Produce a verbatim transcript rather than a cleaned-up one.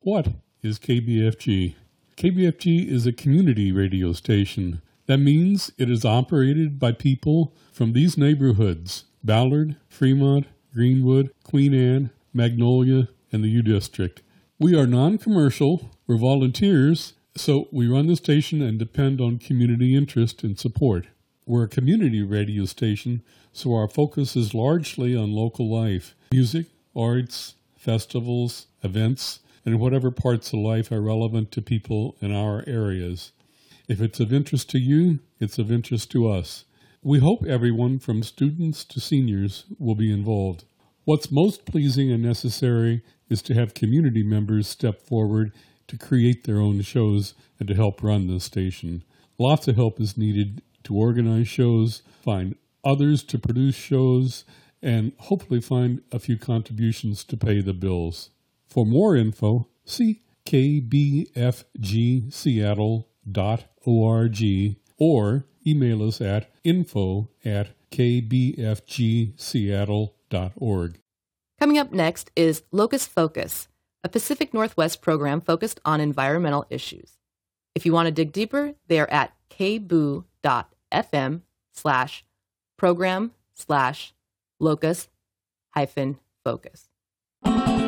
What is K B F G? K B F G is a community radio station. That means it is operated by people from these neighborhoods: Ballard, Fremont, Greenwood, Queen Anne, Magnolia, and the U District. We are non-commercial, we're volunteers, so we run the station and depend on community interest and support. We're a community radio station, so our focus is largely on local life, music, arts, festivals, events, and whatever parts of life are relevant to people in our areas. If it's of interest to you, it's of interest to us. We hope everyone from students to seniors will be involved. What's most pleasing and necessary is to have community members step forward to create their own shows and to help run the station. Lots of help is needed to organize shows, find others to produce shows, and hopefully find a few contributions to pay the bills. For more info, see k b f g seattle dot org or email us at info at k b f g seattle dot org. Coming up next is Locust Focus, a Pacific Northwest program focused on environmental issues. If you want to dig deeper, they are at kboo dot fm slash program slash locust hyphen focus.